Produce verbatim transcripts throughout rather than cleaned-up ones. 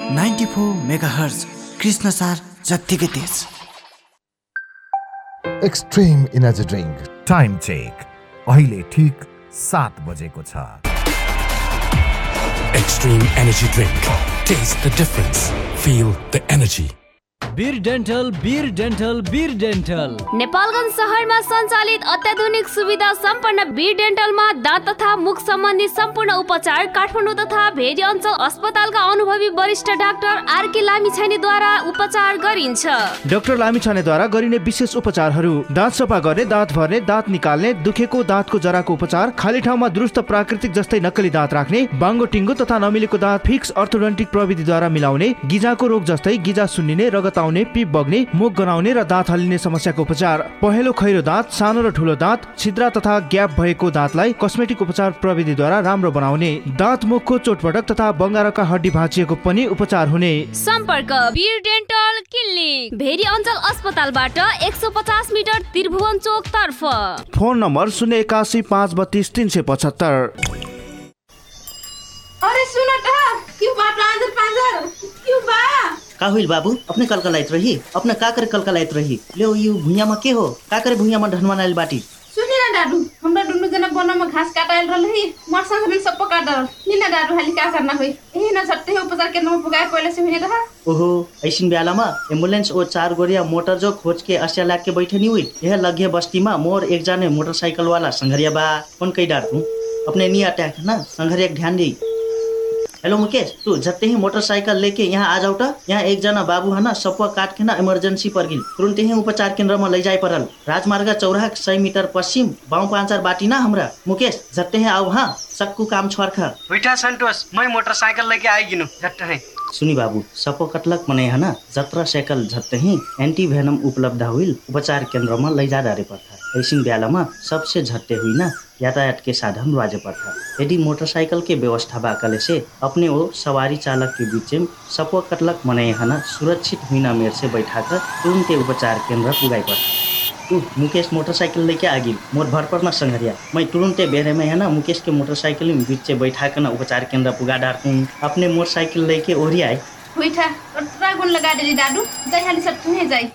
Ninety four mega hertz Krishnasar जत्तिकै तेज। Extreme energy drink time check अहिले ठीक सात बजेको छ। Extreme Energy Drink. Taste the difference. Feel the energy. Bir dental Bir dental Bir dental Nepalgunj शहरमा सञ्चालित अत्याधुनिक सुविधा सम्पन्न वीर डेन्टलमा दाँत तथा मुख सम्बन्धी सम्पूर्ण उपचार काठमाडौँ तथा भेरी अञ्चल अस्पतालका अनुभवी वरिष्ठ डाक्टर आरके लामिछानेद्वारा उपचार गरिन्छ। डाक्टर लामिछानेद्वारा गरिने विशेष उपचारहरू: दाँत सफा गर्ने, दाँत भर्ने, दाँत निकाल्ने, दुखेको दाँतको जराको उपचार, खाली ठाउँमा दुरुस्त प्राकृतिक जस्तै नक्कली दाँत राख्ने, बाङ्गो टिङ्गो तथा नमिलेको दाँत फिक्स अर्थोडोन्टिक प्रविधिद्वारा मिलाउने, गिजाको रोग जस्तै गिजा सुन्निने, रगत आउने, पिप बग्ने, मुख गनाउने र दाँत हल्लिने समस्याको उपचार, पहेँलो खैरो दाँत, सानो र ठुलो दाँत, छिद्रा तथा ग्याप भएको दाँतलाई कस्मेटिक उपचार प्रविधिद्वारा राम्रो बनाउने, दाँत मुखको चोटपटक तथा बङ्गारका हड्डी भाँचिएको पनि उपचार हुने। सम्पर्क वीर डेन्टल क्लिनिक, भेरी अञ्चल अस्पतालबाट एक सौ पचास मिटर त्रिभुवन चोक तर्फ। फोन नम्बर शून्य एकासी पाँच बत्तीस तीन सय पचहत्तर। अरे सुनो त, क्यों बात पांजर पांजर क्यों बा? का हुइल बाबू? अपने कलकलाइत रही, अपने का करे कलकलाइत रही? ले यो भुइया में के हो? का करे भुइया में ढनमनाइल बाटी? सुनि ना दादू, हमरा दुनु जना बन में घास काटाइल रहलही, मर संग सब काट दल। नि ना दादू हाली का करना होई? एही ना झट्टे उपचार के न पुगाए पहिले से हुने रहा। ओहो, ऐसिन बेला में एम्बुलेंस ओ चार गोरिया मोटर जो खोज के अस्या लाग के बैठे नि हुई। यह लगे बस्ती में मोर एक जाने मोटरसाइकिल वाला संघरिया बा, कौन कई डार तू? अपने नी अटैक ना, संघरिया ध्यान दे। हेलो मुकेश, तू झट्टे ही मोटरसाइकिल लेके यहाँ आ जाऊ त। यहाँ एक जना बाबू है ना, सपुआ काट के ना इमरजेंसी पर गिल, तुरंत ही उपचार केंद्र में ले जाए परल। राजमार्ग चौराहा सौ मीटर पश्चिम बाऊ पांचर बाटी ना हमरा। मुकेश झट्टे ही आओ, हाँ सक्कू काम छोड़खा। बेटा संतोष, मैं मोटरसाइकिल लेके आई गिनु झट्टे ही। सुनी बाबू, सपो कटलक मने है ना, जत्रा साइकिल झट्टे ही एंटी वेनम उपलब्ध हुई उपचार केंद्र में ले जा डारे पड़ता। ऐसिन बेला में सबसे झट्टे हुई ना यातायात के साधन राजे पड़ता। यदि मोटरसाइकिल के व्यवस्था बाकले से अपने वो सवारी चालक के बीच में सपो कटलक मने है ना, सुरक्षित हुई ना मेर से बैठा कर तुरंत उपचार केंद्र पुगाई पड़ता। तू मुकेश मोटरसाइकिल लेके आ गिल, मोर भर पर ना संघरिया। मैं तुरंते बेरे में है ना मुकेश के मोटरसाइकिल में बीच से बैठा कर ना उपचार केंद्र पुगा डार हूँ। अपने मोटरसाइकिल लेके ओरी आए हुईठा और ट्रा गुण लगा दे दादू, जाई हाली सब तुहे जाई।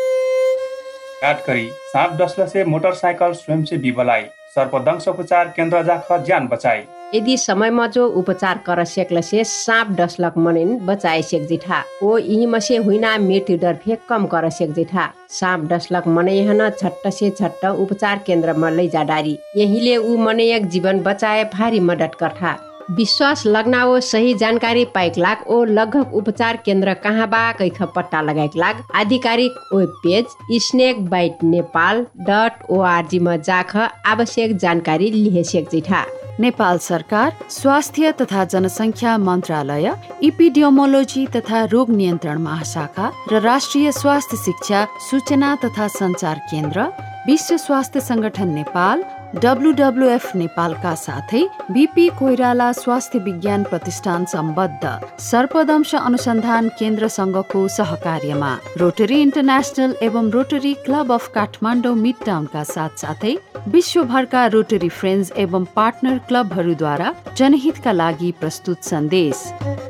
काट करी सांप डसला से मोटरसाइकिल स्वयं से बिबलाई, सर्पदंश उपचार केंद्र जाकर जान बचाई। यदि समय में जो उपचार कर सकल से सांप डसलक मनिन बचाए सेक जिठा ओ यही में से हुईना मृत्यु दर भी कम कर सेक जिठा। सांप डसलक मने हन छट्ट से छट्ट उपचार केंद्र में ले जा डारी, यही ले उ मने एक जीवन बचाए भारी मदद करथा। विश्वास लगना ओ सही जानकारी पाइक लाग ओ लगभग उपचार केंद्र कहाँ बा कैख पट्टा लगाइक लाग आधिकारिक web page snake bite Nepal dot ORG में जाख आवश्यक जानकारी लिहे सेक जिठा। नेपाल सरकार स्वास्थ्य तथा जनसंख्या मन्त्रालय, इपिडियोमोलोजी तथा रोग नियन्त्रण महाशाखा र राष्ट्रिय स्वास्थ्य शिक्षा सूचना तथा संचार केन्द्र, विश्व स्वास्थ्य संगठन नेपाल, डब्लुडब्लुएफ नेपालका साथै बीपी कोइराला स्वास्थ्य विज्ञान प्रतिष्ठान सम्बद्ध सर्पदंश अनुसन्धान केन्द्र संघको सहकार्यमा रोटरी इन्टरनेशनल एवं rotary club of Kathmandu mid टाउनका साथ साथै विश्वभरका रोटरी फ्रेन्ड्स एवं पार्टनर क्लबहरूद्वारा जनहितका लागि प्रस्तुत सन्देश।